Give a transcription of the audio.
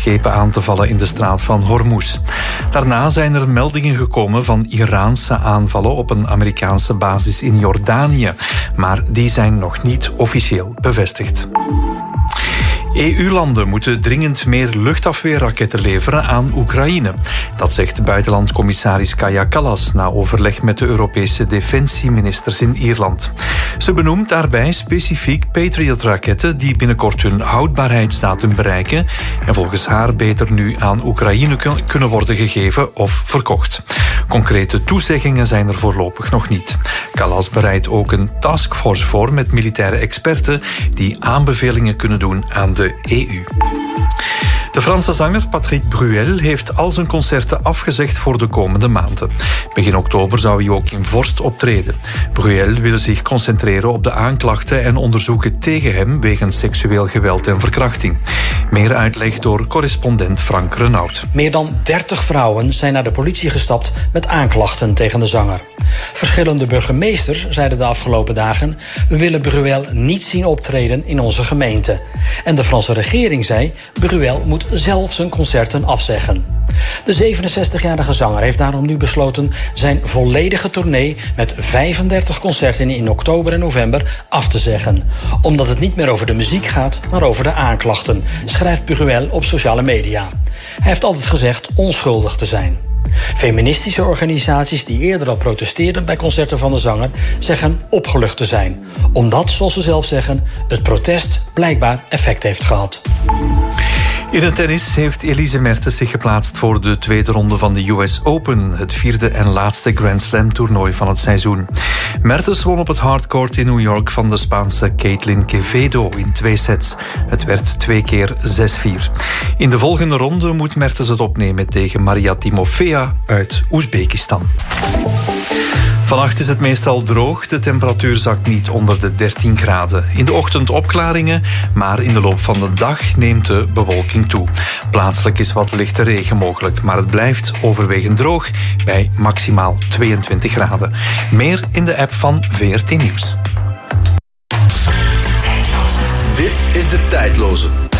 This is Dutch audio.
schepen aan te vallen in de straat van Hormuz. Daarna zijn er meldingen gekomen van Iraanse aanvallen op een Amerikaanse basis in Jordanië. Maar die zijn nog niet officieel bevestigd. EU-landen moeten dringend meer luchtafweerraketten leveren aan Oekraïne. Dat zegt buitenlandcommissaris Kaja Kallas na overleg met de Europese defensieministers in Ierland. Ze benoemt daarbij specifiek Patriot-raketten die binnenkort hun houdbaarheidsdatum bereiken en volgens haar beter nu aan Oekraïne kunnen worden gegeven of verkocht. Concrete toezeggingen zijn er voorlopig nog niet. Kallas bereidt ook een taskforce voor met militaire experten die aanbevelingen kunnen doen aan de EU. De Franse zanger Patrick Bruel heeft al zijn concerten afgezegd voor de komende maanden. Begin oktober zou hij ook in Vorst optreden. Bruel wil zich concentreren op de aanklachten en onderzoeken tegen hem wegens seksueel geweld en verkrachting. Meer uitleg door correspondent Frank Renaud. Meer dan 30 vrouwen zijn naar de politie gestapt met aanklachten tegen de zanger. Verschillende burgemeesters zeiden de afgelopen dagen: we willen Bruel niet zien optreden in onze gemeente. En de Franse regering zei: Bruel moet zelf zijn concerten afzeggen. De 67-jarige zanger heeft daarom nu besloten zijn volledige tournee met 35 concerten in oktober en november af te zeggen. Omdat het niet meer over de muziek gaat, maar over de aanklachten, schrijft Bruel op sociale media. Hij heeft altijd gezegd onschuldig te zijn. Feministische organisaties die eerder al protesteerden bij concerten van de zanger zeggen opgelucht te zijn. Omdat, zoals ze zelf zeggen, het protest blijkbaar effect heeft gehad. In het tennis heeft Elise Mertens zich geplaatst voor de tweede ronde van de US Open, het vierde en laatste Grand Slam toernooi van het seizoen. Mertens won op het hardcourt in New York van de Spaanse Caitlin Quevedo in 2 sets. Het werd 2 keer 6-4. In de volgende ronde moet Mertens het opnemen tegen Maria Timofea uit Oezbekistan. Vannacht is het meestal droog. De temperatuur zakt niet onder de 13 graden. In de ochtend opklaringen, maar in de loop van de dag neemt de bewolking toe. Plaatselijk is wat lichte regen mogelijk, maar het blijft overwegend droog bij maximaal 22 graden. Meer in de app van VRT Nieuws. Dit is De Tijdloze.